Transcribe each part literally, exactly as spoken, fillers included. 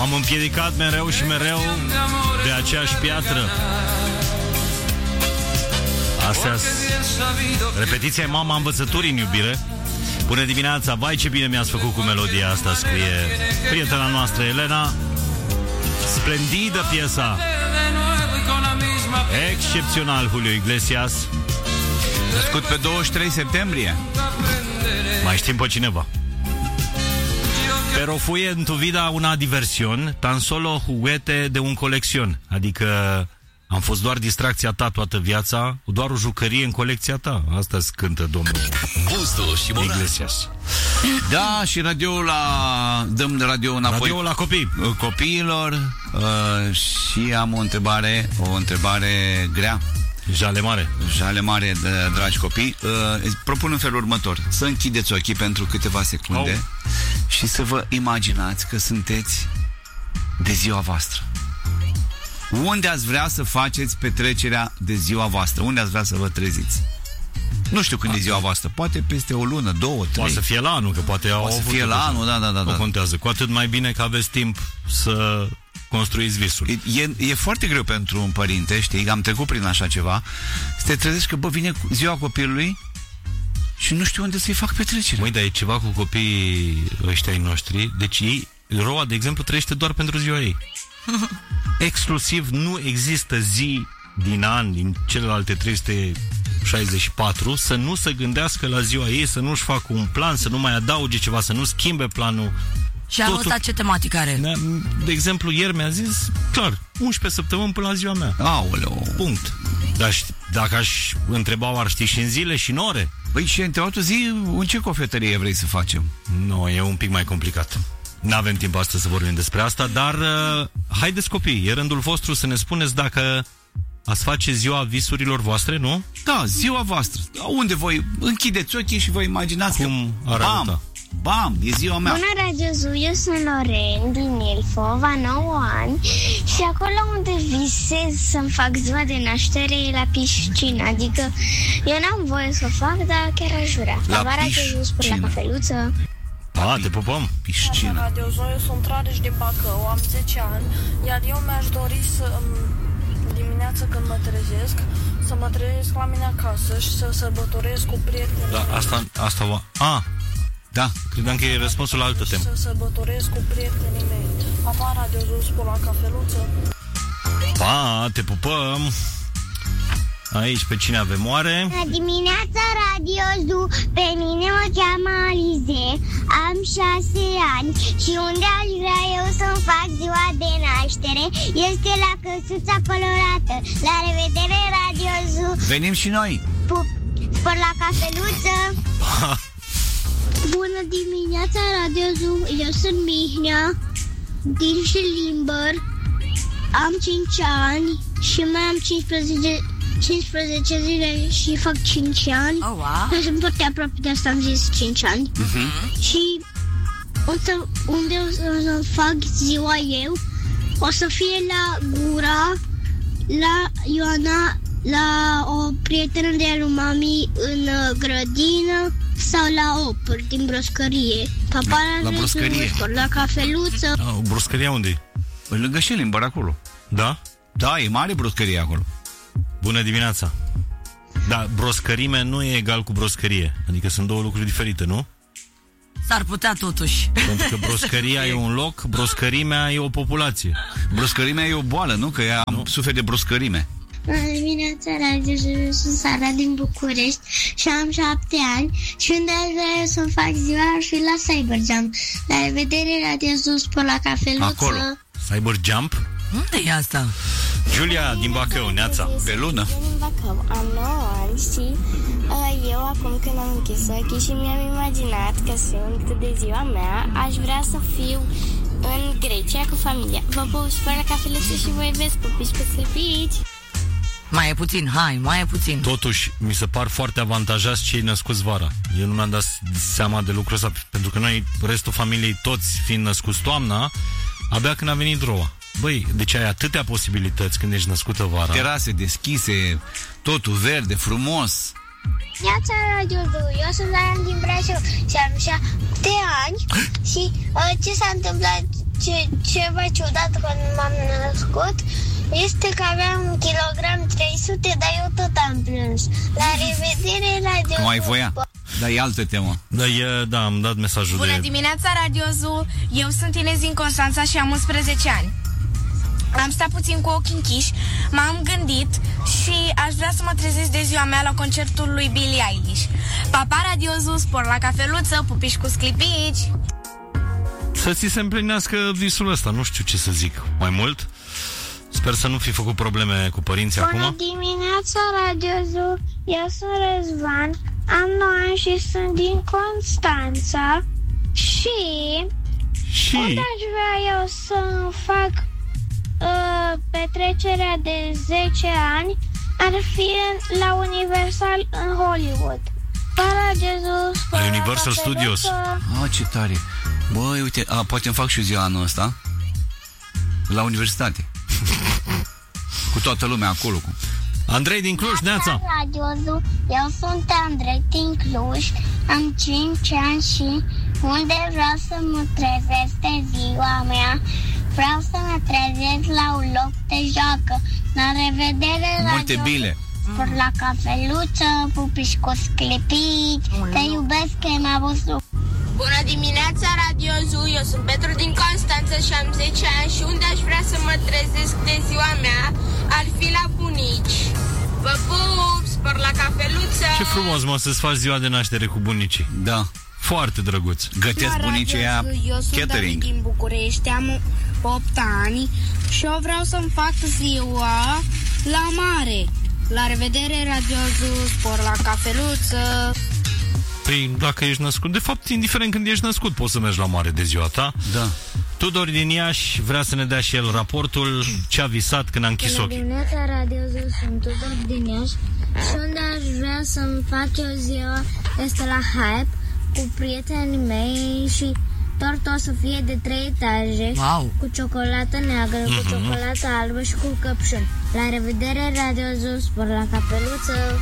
M-am împiedicat mereu și mereu de aceeași piatră. Astea repetiția e mama învățăturii în iubire. Bună dimineața, vai ce bine mi-ați făcut cu melodia asta, scrie prietena noastră Elena. Splendidă piesa. Excepțional, Julio Iglesias. Născut pe douăzeci și trei septembrie. Mai știm pe cineva. Pero fui en tu vida una diversión, tan solo juguete de un colección. Adică am fost doar distracția ta toată viața, doar o jucărie în colecția ta. Asta îți cântă domnul Iglesias. Da, și radioul la... Dăm radio înapoi. Radioul la copii. Copiilor. uh, Și am o întrebare, o întrebare grea. Jale mare. Jale mare, de, dragi copii. uh, Propun în felul următor: să închideți ochii pentru câteva secunde oh. și să vă imaginați că sunteți de ziua voastră. Unde ați vrea să faceți petrecerea de ziua voastră? Unde ați vrea să vă treziți? Nu știu când A, e ziua voastră. Poate peste o lună, două, trei. Poate să fie la anul, că poate au Poate să fie la anul, da, da, da, da. Nu contează. Cu atât mai bine că aveți timp să construiți visul. E, e, e foarte greu pentru un părinte, știi, am trecut prin așa ceva. Să te trezești că, bă, vine ziua copilului și nu știu unde să-i fac petrecere. Măi, dar e ceva cu copiii ăștia ai noștri. Deci ei, Roa, de exemplu, trăiește doar pentru ziua ei. Exclusiv, nu există zi din an, din celelalte trei sute șaizeci și patru, să nu se gândească la ziua ei, să nu-și facă un plan, să nu mai adauge ceva, să nu schimbe planul. Și anul ăsta ce tematică are? De exemplu, ieri mi-a zis, clar, unsprezece săptămâni până la ziua mea. Aoleu. Punct. Dar dacă aș întreba, ar ști și în zile și în ore. Păi și între altă zi, în ce cofetărie vrei să facem? Nu, e un pic mai complicat. N-avem timp astăzi să vorbim despre asta, dar uh, haideți copii, e rândul vostru să ne spuneți dacă ați face ziua visurilor voastre, nu? Da, ziua voastră. Unde voi închideți ochii și vă imaginați cum că... ar arăta. Bam, bam, e ziua mea. Bună, Radio, eu sunt Loren din Ilfov, am nouă ani și acolo unde visez să-mi fac ziua de naștere e la piscină. Adică eu n-am voie să o fac, dar chiar aș vrea. La piscină. La cafeluță. A, te pupăm. Piscină. Radio Zoo, eu sunt Rareș din Bacău, am zece ani, iar eu mi-aș dori să dimineața când mă trezesc, să mă trezesc la mine acasă și să sărbătoresc cu prietenii. Da, asta, asta va... A, da, credeam că e răspunsul la altă temă. Să sărbătoresc cu prietenii mei. Papa, Radio Zoo, spun la cafeluță. Pa, te pupăm. Aici pe cine avem oare? Dimineața, Radio Zoo, pe mine mă cheamă Alize, am șase ani și unde aș vrea eu să-mi fac ziua de naștere este la Căsuța Colorată. La revedere, Radio Zoo. Venim și noi. Pup, spor la cafeluță. Bună dimineața, Radio Zoo, eu sunt Mihnea din Șilimber, am cinci ani și mai am cincisprezece cincisprezece zile și fac cinci ani. Oh, wow. Sunt foarte aproape, de asta am zis cinci ani. Uh-huh. Și o să, unde o să fac ziua eu, o să fie la Gura, la Ioana, la o prietenă de lui mami în grădină sau la Opăr din Broscărie. Papa, la, la Broscărie. La cafeluță. A, Broscăria unde e? Lângă Șelimbar, acolo. Da? Da, e mare Broscărie acolo. Bună dimineața. Da, broscărime nu e egal cu broscărie. Adică sunt două lucruri diferite, nu? S-ar putea totuși. Pentru că broscăria e un loc, broscărimea e o populație. Broscărimea e o boală, nu? Că ea nu suferi de broscărime. Bună dimineața, Radio, sunt Sara din București și am șapte ani și unde aș vrea eu să fac ziua ar fi la Cyber Jump. La revedere, Radio Sus, pe la cafeluță. Acolo. Cyber Jump? Unde e asta? Giulia din Bacău, neața. Pe lună. Din Bacău, am nouă ani și uh, eu acum când am închis ochii și mi-am imaginat că sunt de ziua mea, aș vrea să fiu în Grecia cu familia. Vă pup și la cafeluță și vă iubesc, pupici pe scârpici. Mai e puțin, hai, mai e puțin. Totuși, mi se par foarte avantajați cei născuți vara. Eu nu mi-am dat seama de lucrul ăsta, pentru că noi, restul familiei, toți fiind născuți toamna, abia când a venit Roa. Băi, deci ai atâtea posibilități când ești născută vara. Terase deschise, totul verde, frumos. Neața, Radio Zoo, eu sunt Laian din Brașov și am șapte ani și uh, ce s-a întâmplat ce, ceva ciudat când m-am născut este că aveam un kilogram trei sute, dar eu tot am plâns. La revedere, Radio Cum ai voia? Dar e altă temă. Da, e, da, am dat mesajul. Bună de... dimineața, Radio Zoo. Eu sunt Inez din Constanța și am unsprezece ani. Am stat puțin cu ochii închiși, m-am gândit și aș vrea să mă trezesc de ziua mea la concertul lui Billie Eilish. Papa, Radio Zoo, spor la cafeluță, pupiși cu sclipici. Să ți se împlinească visul ăsta, nu știu ce să zic mai mult. Sper să nu fi făcut probleme cu părinții Bună acum. dimineața, Radio Zoo. Eu sunt Răzvan, am nouă ani și sunt din Constanța. Și... Și... unde aș vrea eu să fac uh, petrecerea de zece ani ar fi în, la Universal în Hollywood. La Jesus, La Universal Studios. Ah, ce tare. Băi, uite, a, poate îmi fac și eu ziua anul ăsta la universitate. Cu toată lumea acolo. Andrei din Cluj, neața. Radio, eu sunt Andrei din Cluj, am cinci ani și unde vreau să mă trezesc de ziua mea, vreau să mă trezesc la un loc de joacă. La revedere, multe Radio, bile. spor la cafeluță, pupiși cu sclipici, te iubesc că m-a văzut. Bună dimineața, Radio Zoo. Eu sunt Petru din Constanța și am zece ani și unde aș vrea să mă trezesc de ziua mea ar fi la bunici. Vă pup, spor la cafeluță. Ce frumos, mă, să-ți faci ziua de naștere cu bunicii. Da. Foarte drăguț. Gătesc bunicii aia Eu sunt catering. David din București, am opt ani și eu vreau să-mi fac ziua la mare. La revedere, Radio Zoo, spor la cafeluță. Păi, dacă ești născut, de fapt, indiferent când ești născut, poți să mergi la mare de ziua ta. Da. Tudor din Iași vrea să ne dea și el raportul ce a visat când a închis ochii. Dimineața, Radio Zoo, sunt Tudor din Iași și unde aș vrea să-mi fac eu ziua este la Hype cu prietenii mei și tortul o să fie de trei etaje. Wow. Cu ciocolată neagră, mm-hmm. cu ciocolată albă și cu căpșuni. La revedere, Radio Zoo, spor la capeluță.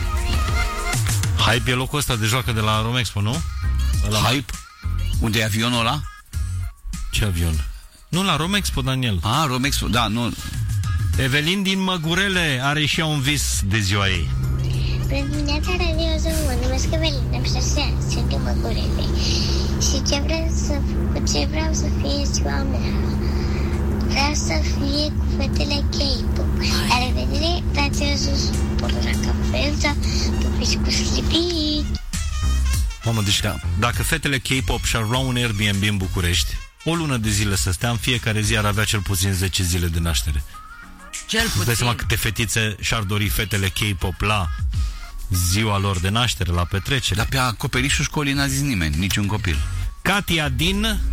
Hype e locul ăsta de joacă de la Romexpo, nu? La Hype? Unde e avionul ăla? Ce avion? Nu, la Romexpo, Daniel. Ah, Romexpo, da, nu. Evelin din Măgurele are și ea un vis de ziua ei. Bună dimineața, Radio Zoo, mă numesc Evelin, am șase ani, sunt din Măgurele. Și ce vreau să, ce vreau să fie ziua mea? Vreau să fie cu fetele K-pop. La revedere, Radio Zoo, spor la cafeluță, pupiși cu slipici. Mamă, deci da, dacă fetele K-pop și-ar lua un Airbnb în București, o lună de zile să stea, în fiecare zi ar avea cel puțin zece zile de naștere. Cel Îți dai puțin. seama câte fetițe și-ar dori fetele K-pop la ziua lor de naștere, la petrecere. Dar pe acoperișul școlii n-a zis nimeni, niciun copil. Katia din... Eu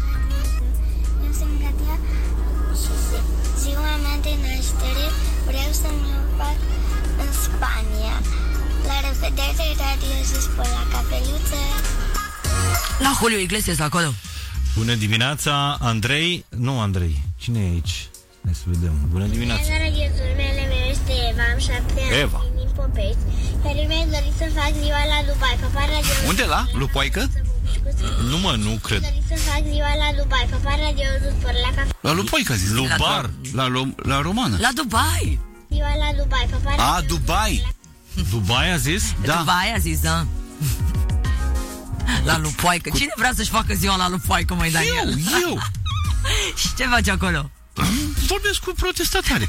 sunt Katia și ziua mea de naștere vreau să mă fac în Spania. La revedere, Radio Zoo, spor la capeluță. La Julio Iglesias acolo. Bună dimineața, Andrei. Nu, Andrei. Cine e aici? Hai să vedem. Bună dimineața. Numele meu este Eva, am șapte ani, Eva. din Popești. Care mi-a dorit să fac ziua la Dubai. Papa, Radio Zoo, Unde la? Lupoaică? Nu mă, nu mi-a cred. dorit să fac ziua la Dubai. Papa, Radio Zoo, spor la cafe. La Lupoaică a zis. Lubar. La, la, la romană. La Dubai. Ziua la Dubai. Papa, A, Radio Zoo, Dubai. Dubai a zis? Da. Dubai a zis, da. La Lupoaică. Cine vrea să-și facă ziua la Lupoaică, măi, Daniel? Eu, eu. Și ce faci acolo? Vorbesc cu protestatari.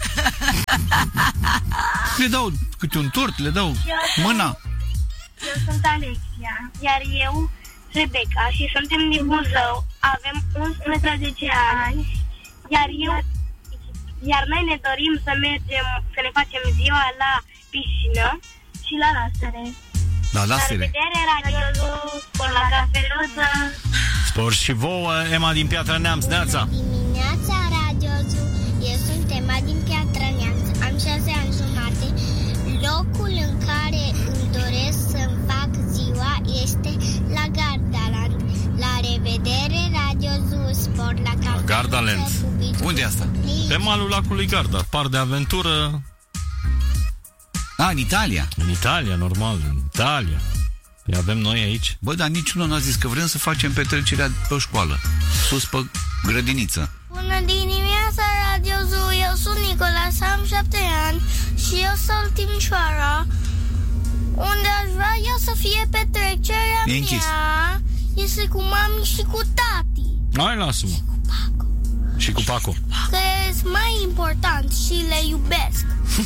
Le dau câte un tort, le dau mâna. Eu sunt Alexia, iar eu Rebecca și suntem din Buzău. Avem unsprezece ani, iar eu iar noi ne dorim să mergem, să ne facem ziua la piscină și la lasere. La La lasere. revedere, Radio Zoo, spor la cafeluță. Spor și vouă, Emma din Piatra Neamț, neața. Dimineața, Radio Zoo. Eu sunt Emma din Piatra Neamț. Am șase ani jumate. Locul în care îmi doresc să-mi fac ziua este la Gardaland. La revedere, Radio Zoo, spor la cafeluță. Gardaland. Unde e asta? Pe malul lacului Garda, par de aventură. A, în Italia. În Italia, normal, în Italia. Îi avem noi aici. Bă, dar niciunul n-a zis că vrem să facem petrecerea pe o școală. Sus pe grădiniță. Bună dimineața, Radio Zoo! Eu sunt Nicolas, am șapte ani și eu sunt Timișoara, unde aș vrea eu să fie petrecerea mea este cu mami și cu tati. Hai, lasă-mă. Și cu Paco. Și cu Paco. Că e mai important și le iubesc.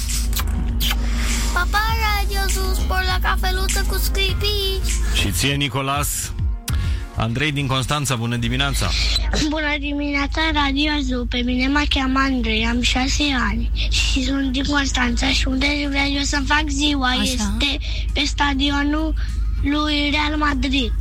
Papa, Radio Zoo, spor la cafeluță cu sclipici. Și ție, Nicolas. Andrei din Constanța, bună dimineața. Bună dimineața, Radio Zoo. Pe mine mă cheamă Andrei, am șase ani și sunt din Constanța și unde vreau eu să fac ziua Așa. este pe stadionul lui Real Madrid.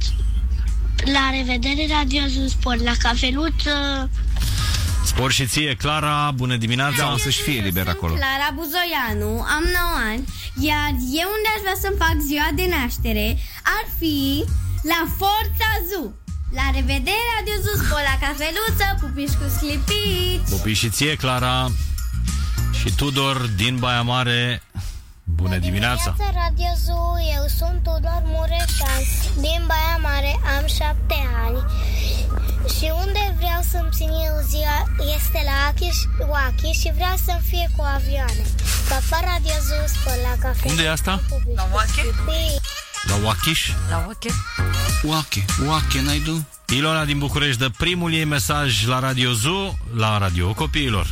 La revedere, Radio Zoo, spor la cafeluță. Spor și ție, Clara, bună dimineața. O să-și fie liber acolo. Clara Buzoianu, am nouă ani, iar eu unde aș vrea să-mi fac ziua de naștere ar fi la Forța Zoo. La revedere, Radio Zoo, spor la cafeluță, pupiși cu sclipici. Pupi și ție, Clara. Și Tudor din Baia Mare, bună dimineața. Bună dimineața, Radio Zoo, eu sunt Tudor Mureșan, din Baia Mare, am șapte ani. Și unde vreau să-mi țin eu ziua este la Oachi și vreau să-mi fie cu avioane. Papa, Radio Zoo, spor la cafea. Unde e asta? La Oache? La Oachiș? La Oache? Oache, Oache, n-ai du? Ilona din București dă primul ei mesaj la Radio Zoo, la Radio Copiilor.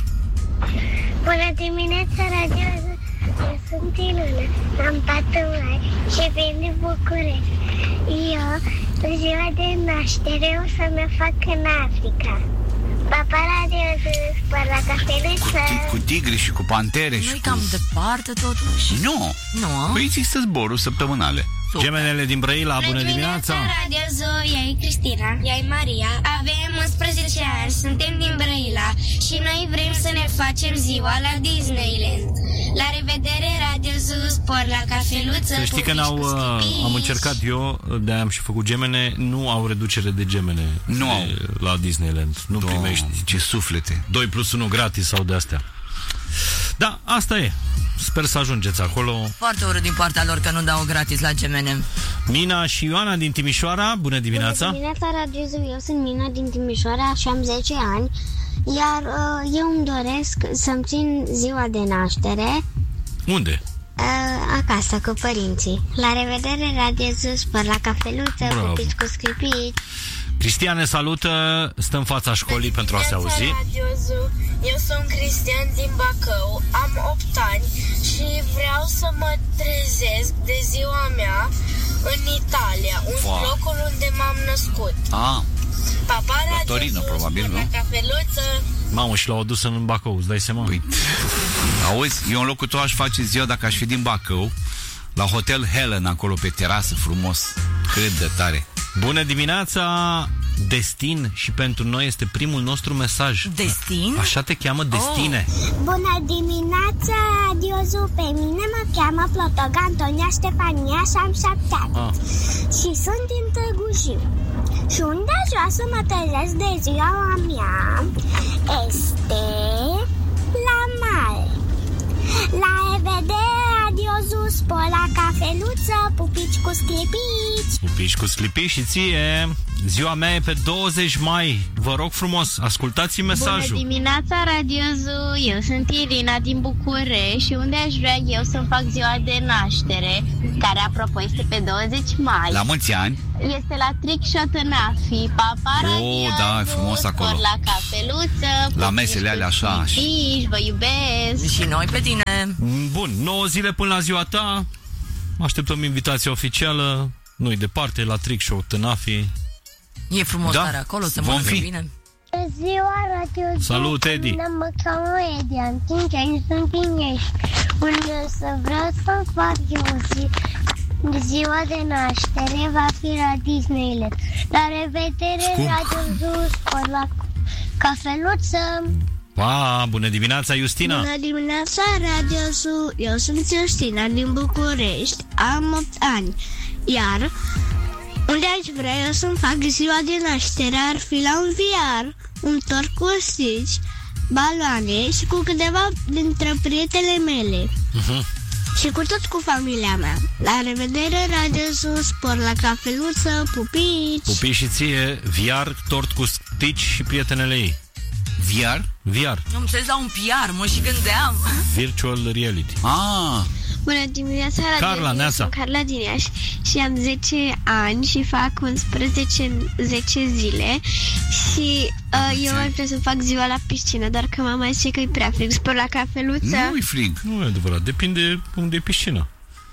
Bună dimineața, Radio Zoo. Eu sunt Ilona, am patru ani și vin din București. Eu, în ziua de naștere, o să mă fac în Africa. Papa, Radio Zoo, spor la cafeluță. Cu, cu tigri și cu pantere și Nu-i cu... cam departe totuși? Nu! Nu? Păi există zboruri săptămânale. Gemenele din Brăila, bună dimineața. Radio Zoo, eu e Cristina, eu e Maria. Avem unsprezece ani, suntem din Brăila și noi vrem să ne facem ziua la Disneyland. La revedere, Radio Zoo, spor la cafeluță. Să știi că n-au, am încercat eu, de-aia am și făcut gemene, nu au reducere de gemene. Nu de, au. La Disneyland. Nu Doamne, primești ce suflete. doi plus unu gratis sau de astea. Da, asta e. Sper să ajungeți acolo. Foarte urât din partea lor că nu dau gratis la G M N. Mina și Ioana din Timișoara, bună dimineața. Bună dimineața, Radio Zoo. Eu sunt Mina din Timișoara și am zece ani. Iar uh, eu îmi doresc să-mi țin ziua de naștere Unde? uh, acasă cu părinții. La revedere, Radio Zoo, spor la cafeluță, pupici cu sclipici. Cristian ne salută, stă în fața școlii pentru a se auzi. Radio Zoo. Eu sunt Cristian din Bacău, am opt ani și vreau să mă trezesc de ziua mea în Italia, un wow. locul unde m-am născut. Ah, Papa, la Radio Torino, Zoo, probabil, spor nu? la cafeluță. Mamă, și l-au adus în Bacău, îți dai seama? Păi, auzi, eu în locul tău aș face ziua dacă aș fi din Bacău, la Hotel Helen, acolo pe terasă, frumos. Cât de tare. Bună dimineața, Destin, și pentru noi este primul nostru mesaj. Destin? Așa te cheamă, Destine. Oh. Bună dimineața, Radio Zoo. Pe mine mă cheamă Plotog Antonia Ștefania și am șapte ani. Ah. Și sunt din Târgu Jiu. Și unde aș vrea să mă trezesc de ziua mea este la mare. La revedere, Radio Zoo, spor la cafeluță, pupici cu sclipici. Pupici cu sclipici și ție. Ziua mea e pe douăzeci mai. Vă rog frumos, ascultați mesajul. Bună dimineața, Radio Zoo. Eu sunt Irina din București și unde aș vrea eu să-mi fac ziua de naștere, care apropo este pe douăzeci mai. La mulți ani. Este la Trick Shot în Afi. Papa, Oh, Radio da, e Zoo, frumos acolo. spor la cafeluță, La mesele alea așa. sclipici, vă iubesc. Și noi pe tine. Bun, nouă zile până la ziua ta. Așteptăm invitația oficială. Nu-i departe, la Trick Shot în Afi. E frumos, Da, dar acolo se vom mănâncă fi. bine. Ziua, Radio Zoo. Salut, Edi. Mă cheamă Edi, am cinci ani, sunt din Ești, unde să vreau să fac eu zi. Ziua de naștere va fi la Disneyland. La revedere, Scump. Radio Zoo, spor la cafeluță. Pa, bună dimineața, Justina. Bună dimineața, Radio Zoo. Eu sunt Justina din București, am opt ani. Iar unde aș vrea eu să-mi fac ziua de naștere ar fi la un V R, un tort cu stici, baloane și cu câteva dintre prietele mele. Uh-huh. Și cu tot cu familia mea. La revedere, Radio Zoo, spor la cafeluță, pupici. Pupici și ție, V R, tort cu stici și prietenele ei. V R? V R. Nu înțeles la un P R, mă, și gândeam. Virtual reality. Ah, Bună dimineața, Radio Carla, Zul, neața. sunt Carla din Iași și am zece ani și fac unsprezece zece zile și uh, eu ar vrea să fac ziua la piscină, dar că mama zice că e prea frig. Spor la cafeluță. nu-i frig. Nu e adevărat, depinde unde e piscina.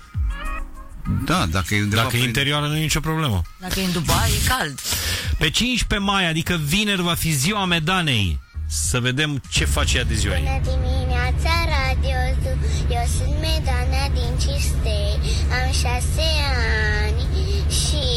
Da, dacă e undeva Dacă e prin- interioară, nu e nicio problemă. Dacă e în Dubai, e cald. Pe cincisprezece mai, adică vineri, va fi ziua Medanei. Să vedem ce face ea de ziua ei. Bună dimineața, Radio Zul. Eu sunt Medana din Cistei. Am șase ani și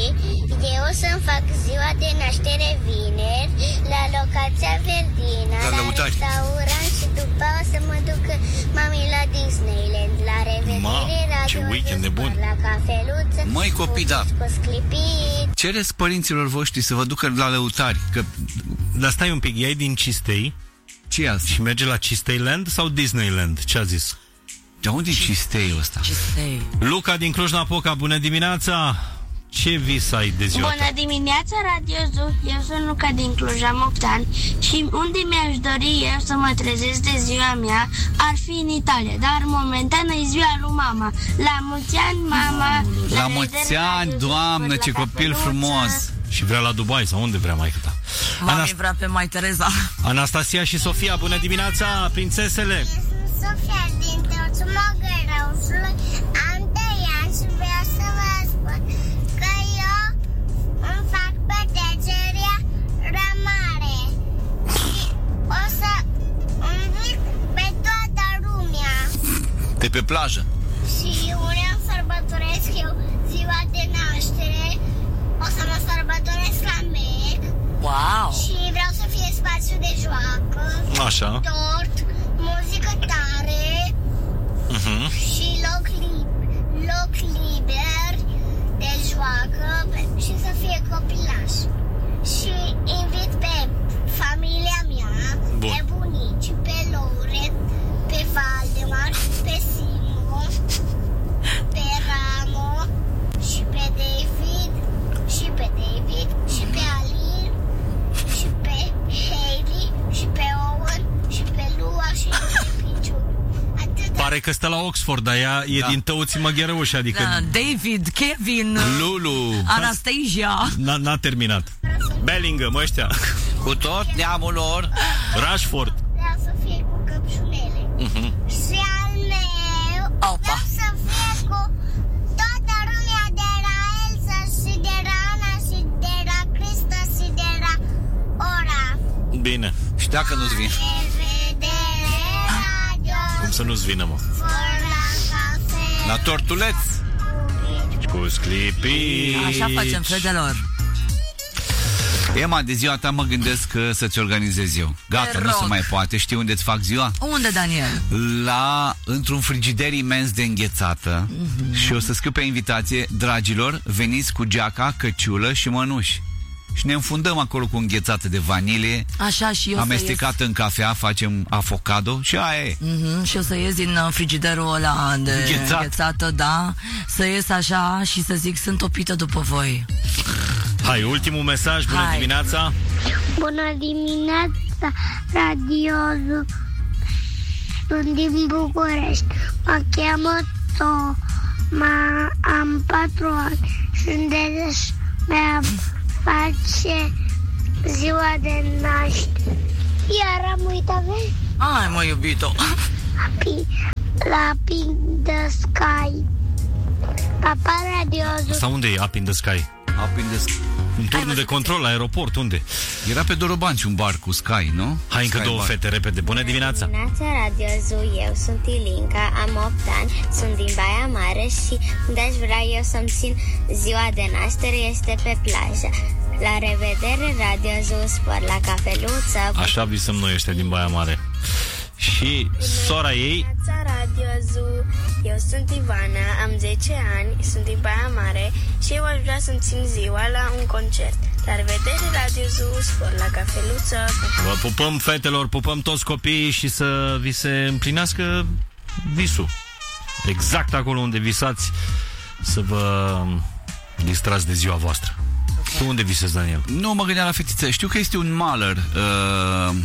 eu o să-mi fac ziua de naștere vineri la locația Verdina, La la Lăutari. restaurant și după o să mă duc mami la Disneyland. La revedere, Ma, ce Radio weekend Zul, nebun. la cafeluță. Măi, copii, da. Cu sclipit. Cereți părinților voștri să vă ducă la Lăutari, că Dar stai un pic, ea e din Cistei ce e asta? și merge la Cisteiland sau Disneyland? Ce a zis? De unde e Cisteiul ăsta? Ce stai? Luca din Cluj-Napoca, bună dimineața! Ce vis ai de ziua ta? Bună dimineața, Radio Zul. Eu sunt Luca din Cluj, am opt ani și unde mi-aș dori eu să mă trezesc de ziua mea ar fi în Italia, dar momentan e ziua lui mama. La mulți ani, mama! La mulți ani, Doamnă, ce copil frumos! Și vrea la Dubai sau unde vrea maică ta? Mami Anas- vrea pe Mai Tereza. Anastasia și Sofia, bună dimineața, prințesele! Sunt Sofia din Tăuțul Măgărăușului, am trei ani și vreau să vă spun că eu îmi fac petrecerea la mare și o să invit pe toată lumea De pe plajă. și unde îmi sărbătoresc eu ziua de naștere, o să mă sărbătoresc la Mec Wow! și vreau să fie spațiu de joacă, Așa. tort, muzică tare Uh-huh. și loc, li- loc liber de joacă și să fie copilaș. Și invit pe familia mea, Bun. pe bunici, pe Lauren, pe Valdemar, pe Simo, pe Ramo și pe David și pe David și pe Alin și pe Hailey și pe Owen și pe Lua și pe Piciu. Atât. Pare că stă la Oxford, dar ea e Da. din Tăuții Măgherăuș, adică Da, David, Kevin, Lulu. Anastasia. n-a, n-a terminat. Bellingham, ăștia. Cu tot neamul lor. Rashford. Vreau să fie cu căpșunele. Uh-huh. Și al meu Opa. vreau să fie cu toată lumea de la Elsa și de la Ana și de la Crista și de la Ora. Bine. Și dacă nu-ți vin. Revedere, Radio Cum să nu-ți vină, mă? Zul, la cafe. La tortuleț. Cu sclipi. Așa facem, fetelor. Ema, de ziua ta mă gândesc că să-ți organizez eu. Gata, Te nu se rog. mai poate. Știi unde îți fac ziua? Unde, Daniel? La, într-un frigider imens de înghețată. Mm-hmm. Și o să scriu pe invitație: dragilor, veniți cu geaca, căciulă și mănuși. Și ne înfundăm acolo cu înghețată de vanilie, Așa și eu amestecat să în cafea, facem avocado și aia e. ies. Mm-hmm, și o să ies din uh, frigiderul ăla de Înghețat. înghețată, da. Să ies așa și să zic, sunt topită după voi. Hai, ultimul mesaj, bună Hai. dimineața. Bună dimineața, Radio Zul. Sunt din București. Mă cheamă Toma, am patru ani. Sunt de mi-a face ziua de naștere. Iar am uitat pe Hai, mă, iubito. Happy, la Pink the Sky. Papa, Radio Zul. Asta unde e? Up in the Sky. Aprindeți. În turnul de control la aeroport, unde? Era pe Dorobanți un bar cu Sky, nu? Hai, încă Sky două bar. fete, repede. Bună dimineața. Dimineața, Radio Zul, eu sunt Ilinca, am opt ani, sunt din Baia Mare și unde aș vrea eu să-mi țin ziua de naștere este pe plajă. La revedere, Radio Zul, spor la cafeluță. Așa visăm noi ăștia din Baia Mare. Și sora ei, Dimineața, Radio Zul. Eu sunt Ivana, am zece ani, sunt din Baia Mare și eu aș vrea să-mi țin ziua la un concert. La revedere, Radio Zul, spor la cafeluță. vă pupăm, fetelor, pupăm toți copiii și să vi se împlinească visul. Exact acolo unde visați, să vă distrați de ziua voastră. Tu unde visezi, Daniel? Nu, mă gândeam la fetiță. Știu că este un maler uh,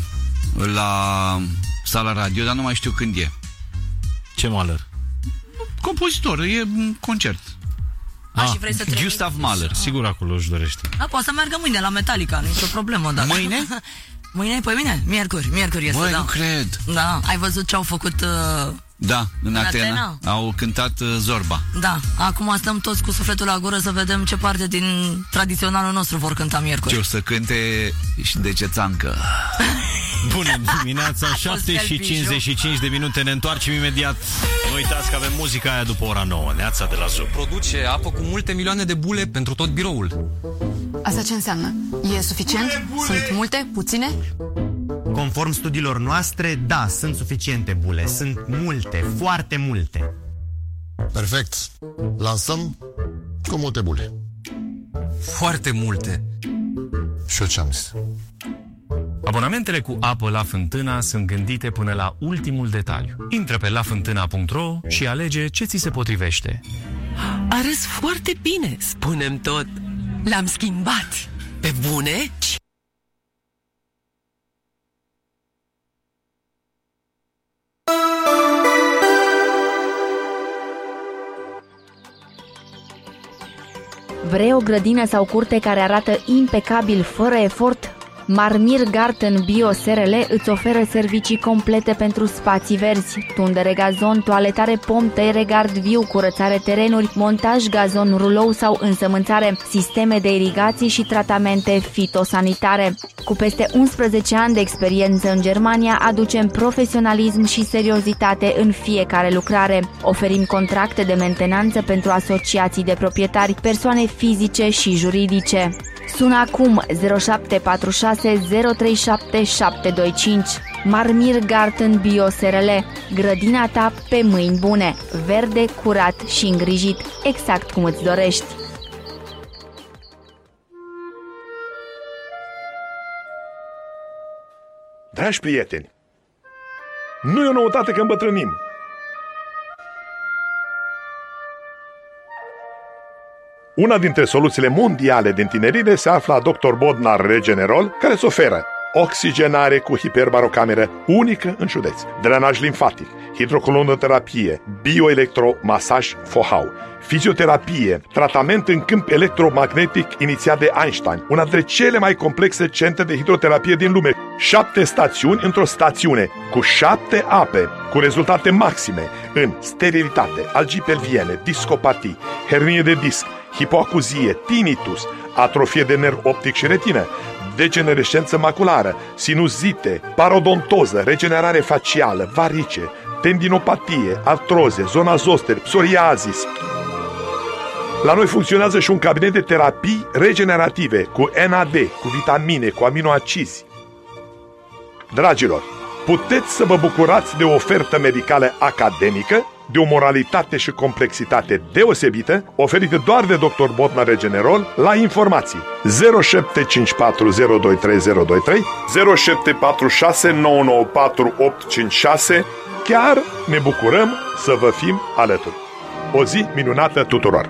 la sala radio, dar nu mai știu când e. Ce Mahler? Compozitor, e un concert. Ah, și vrei să trimiți? Gustav Mahler. Sigur acolo își dorește. Da, poate să meargă mâine la Metallica, nu e nicio problemă. Dar... Mâine? Mâine? Păi mâine, miercuri, miercuri este, Băi, da. nu cred. Da, ai văzut ce au făcut... Uh... Da, în, în Atena, Atena au cântat uh, Zorba. Da, acum stăm toți cu sufletul la gură să vedem ce parte din tradiționalul nostru vor cânta miercuri. Ce o să cânte și de cețancă. Bună dimineața, șapte și cincizeci și cinci de minute, ne întoarcem imediat. Nu uitați că avem muzica aia după ora nouă, Neața de la Zoo. Produce apă cu multe milioane de bule pentru tot biroul. Asta ce înseamnă? E suficient? Sunt multe? Puține? Conform studiilor noastre, da, sunt suficiente bule. Sunt multe, foarte multe. Perfect. Lansăm cu multe bule. Foarte multe. Și eu ce-am zis? Abonamentele cu apă La Fântâna sunt gândite până la ultimul detaliu. Intră pe la fântâna punct ro și alege ce ți se potrivește. Arăți foarte bine, spune-mi tot. L-am schimbat. Pe bune? Vrei o grădină sau curte care arată impecabil, fără efort? Marmir Garten Bio S R L îți oferă servicii complete pentru spații verzi, tundere gazon, toaletare pom, tăiere gard viu, curățare terenuri, montaj gazon rulou sau însămânțare, sisteme de irigații și tratamente fitosanitare. Cu peste unsprezece ani de experiență în Germania, aducem profesionalism și seriozitate în fiecare lucrare. Oferim contracte de mentenanță pentru asociații de proprietari, persoane fizice și juridice. Sună acum zero șapte patru șase zero trei șapte șapte doi cinci. Marmir Garten Bio S R L. Grădina ta pe mâini bune. Verde, curat și îngrijit. Exact cum îți dorești. Dragi prieteni, nu e o noutate că îmbătrânim. Una dintre soluțiile mondiale de întinerire se află la doctor Bodnar Regenerol, care îți oferă oxigenare cu hiperbarocameră unică în județ, drenaj limfatic, hidrocolonăterapie, bioelectromasaj F O H A U, fizioterapie, tratament în câmp electromagnetic inițiat de Einstein, una dintre cele mai complexe centre de hidroterapie din lume, șapte stațiuni într-o stațiune, cu șapte ape, cu rezultate maxime în sterilitate, algii pelviene, discopatii, hernie de disc, hipoacuzie, tinnitus, atrofie de nerv optic și retină, degenerescență maculară, sinuzite, parodontoză, regenerare facială, varice, tendinopatie, artroze, zona zoster, psoriazis. La noi funcționează și un cabinet de terapii regenerative cu N A D, cu vitamine, cu aminoacizi. Dragilor, puteți să vă bucurați de o ofertă medicală academică, de o moralitate și complexitate deosebită, oferită doar de doctor Bodnar Regenerol. La informații zero șapte cinci patru zero doi trei zero doi trei, zero șapte patru șase nouă nouă patru opt cinci șase. Chiar ne bucurăm să vă fim alături. O zi minunată tuturor!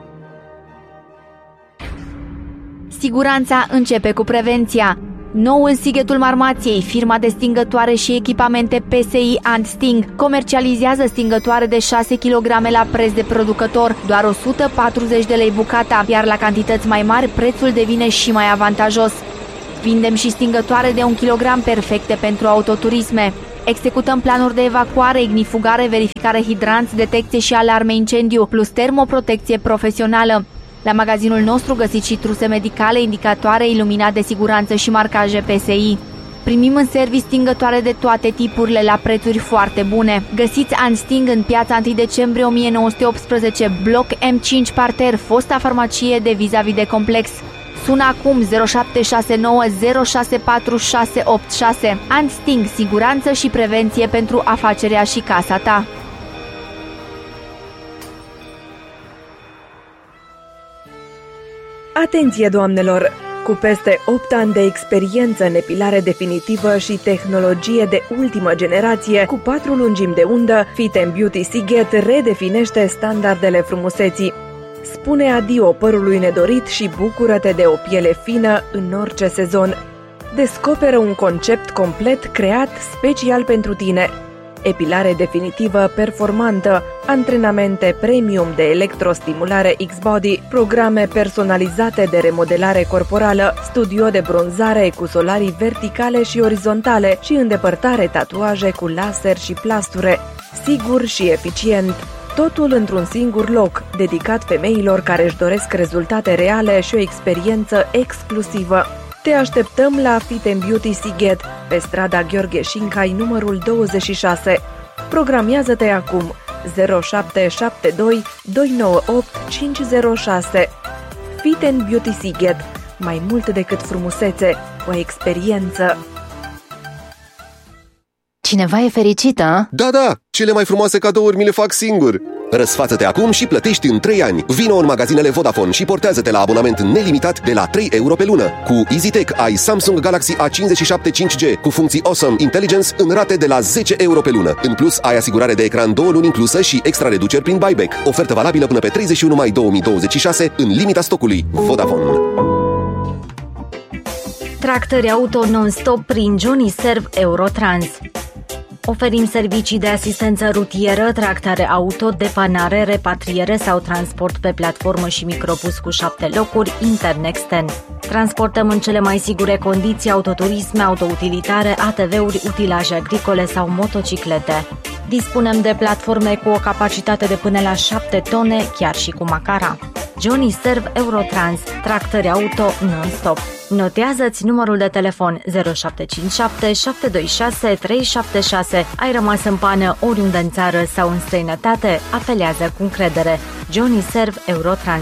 Siguranța începe cu prevenția. Noul Sighetul Marmației, firma de stingătoare și echipamente P S I Antsting, comercializează stingătoare de șase kilograme la preț de producător, doar o sută patruzeci de lei bucata, iar la cantități mai mari prețul devine și mai avantajos. Vindem și stingătoare de un kilogram perfecte pentru autoturisme. Executăm planuri de evacuare, ignifugare, verificare hidranți, detecție și alarme incendiu, plus termoprotecție profesională. La magazinul nostru găsiți și truse medicale, indicatoare, iluminat de siguranță și marcaje P S I. Primim în serviciu stingătoare de toate tipurile la prețuri foarte bune. Găsiți Ansting în piața întâi decembrie o mie nouă sute optsprezece, bloc M cinci parter, fosta farmacie de vis-a-vis de complex. Sună acum zero șapte șase nouă zero șase patru șase opt șase. Ansting, siguranță și prevenție pentru afacerea și casa ta. Atenție, doamnelor! Cu peste opt ani de experiență în epilare definitivă și tehnologie de ultimă generație, cu patru lungimi de undă, Fit and Beauty Sighet redefinește standardele frumuseții. Spune adio părului nedorit și bucură-te de o piele fină în orice sezon. Descoperă un concept complet creat special pentru tine. Epilare definitivă performantă, antrenamente premium de electrostimulare X-Body, programe personalizate de remodelare corporală, studio de bronzare cu solarii verticale și orizontale și îndepărtare tatuaje cu laser și plasture. Sigur și eficient. Totul într-un singur loc, dedicat femeilor care își doresc rezultate reale și o experiență exclusivă. Te așteptăm la Fit and Beauty Sighet, pe strada Gheorghe Șincai, numărul douăzeci și șase. Programiază-te acum zero șapte șapte doi doi nouă opt cinci zero șase. Fit and Beauty Sighet, mai mult decât frumusețe, o experiență. Cineva e fericită, a? Da, da, cele mai frumoase cadouri mi le fac singur. Răsfață-te acum și plătești în trei ani. Vino în magazinele Vodafone și portează-te la abonament nelimitat de la trei euro pe lună. Cu EasyTech ai Samsung Galaxy A cincizeci și șapte cinci G cu funcții Awesome Intelligence în rate de la zece euro pe lună. În plus, ai asigurare de ecran două luni inclusă și extra reduceri prin buyback. Ofertă valabilă până pe treizeci și unu mai două mii douăzeci și șase în limita stocului. Vodafone. Tractări auto non-stop prin Johnny Serv Eurotrans. Oferim servicii de asistență rutieră, tractare auto, depanare, repatriere sau transport pe platformă și microbus cu șapte locuri, intern-extern. Transportăm în cele mai sigure condiții autoturisme, autoutilitare, A T V-uri, utilaje agricole sau motociclete. Dispunem de platforme cu o capacitate de până la șapte tone, chiar și cu macara. Johnny Serv Eurotrans, tractări auto non-stop. Notează-ți numărul de telefon zero șapte cinci șapte șapte doi șase trei șapte șase. Ai rămas în pană oriunde în țară sau în străinătate? Apelează cu încredere. Johnny Serv Eurotrans.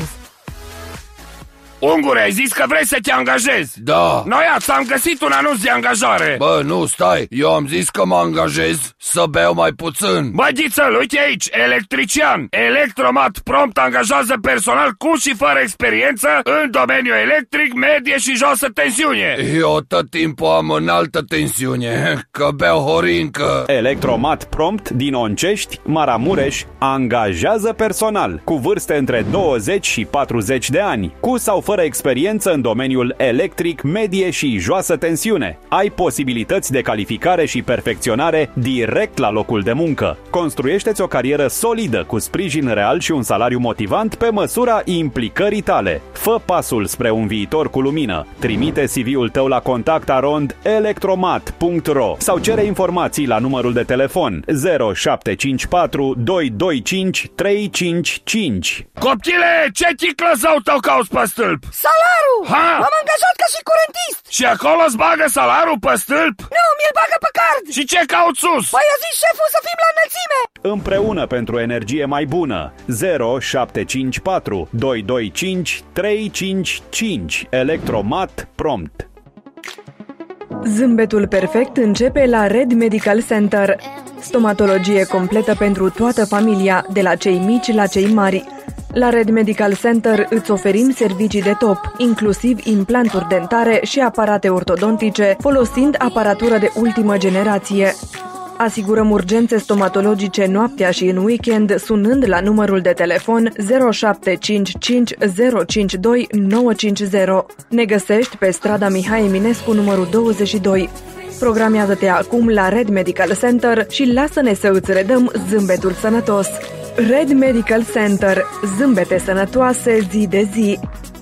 Ungure, ai zis că vrei să te angajezi? Da. Noi ați am găsit un anunț de angajare. Bă, nu, stai, eu am zis că mă angajez să beau mai puțin. Bă, Ghițăl, uite aici, electrician. Electromat prompt angajează personal cu și fără experiență în domeniul electric, medie și josă tensiune. Eu tot timpul am înaltă tensiune, că beau horincă. Electromat prompt din Oncești, Maramureș, angajează personal cu vârste între douăzeci și patruzeci de ani, cu sau fără experiență în domeniul electric, medie și joasă tensiune. Ai posibilități de calificare și perfecționare direct la locul de muncă. Construiește-ți o carieră solidă cu sprijin real și un salariu motivant pe măsura implicării tale. Fă pasul spre un viitor cu lumină. Trimite C V-ul tău la contact arond electromat punct ro sau cere informații la numărul de telefon zero șapte cinci patru doi doi cinci trei cinci cinci. Copchile, ce chiclă zău tău cauți pe stâlp? Salarul! Ha? M-am angajat ca și curentist! Și acolo îți bagă salarul pe stâlp? Nu, mi-l bagă pe card! Și ce cauți sus? Păi a zis șeful să fim la înălțime! Împreună pentru energie mai bună. zero șapte cinci patru doi doi cinci trei cinci cinci. Electromat prompt. Zâmbetul perfect începe la Red Medical Center. Stomatologie completă pentru toată familia, de la cei mici la cei mari. La Red Medical Center îți oferim servicii de top, inclusiv implanturi dentare și aparate ortodontice, folosind aparatură de ultimă generație. Asigurăm urgențe stomatologice noaptea și în weekend sunând la numărul de telefon zero șapte cinci cinci zero cinci doi nouă cinci zero. Ne găsești pe strada Mihai Eminescu numărul douăzeci și doi. Programiază-te acum la Red Medical Center și lasă-ne să îți redăm zâmbetul sănătos. Red Medical Center. Zâmbete sănătoase zi de zi.